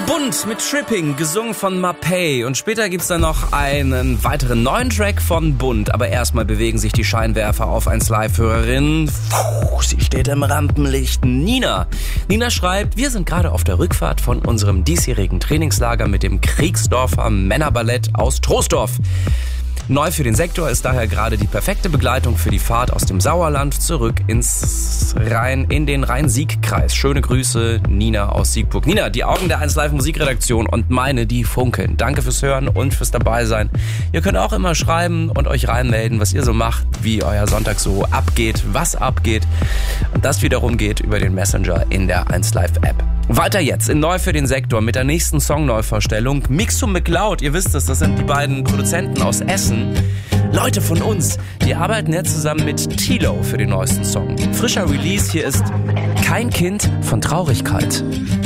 Bunt mit Tripping, gesungen von Mapei. Und später gibt's dann noch einen weiteren neuen Track von Bunt. Aber erstmal bewegen sich die Scheinwerfer auf 1 Live-Hörerin. Sie steht im Rampenlicht. Nina schreibt, wir sind gerade auf der Rückfahrt von unserem diesjährigen Trainingslager mit dem Kriegsdorfer Männerballett aus Troisdorf. Neu für den Sektor ist daher gerade die perfekte Begleitung für die Fahrt aus dem Sauerland zurück in den Rhein-Sieg-Kreis. Schöne Grüße, Nina aus Siegburg. Nina, die Augen der 1 Live Musikredaktion und meine, die funkeln. Danke fürs Hören und fürs Dabeisein. Ihr könnt auch immer schreiben und euch reinmelden, was ihr so macht, wie euer Sonntag so abgeht, was abgeht. Und das wiederum geht über den Messenger in der 1 Live App. Weiter jetzt in Neu für den Sektor mit der nächsten Songneuvorstellung. Mixo McLeod, ihr wisst es, das sind die beiden Produzenten aus Essen. Leute von uns, die arbeiten jetzt zusammen mit Tilo für den neuesten Song. Frischer Release, hier ist Kein Kind von Traurigkeit.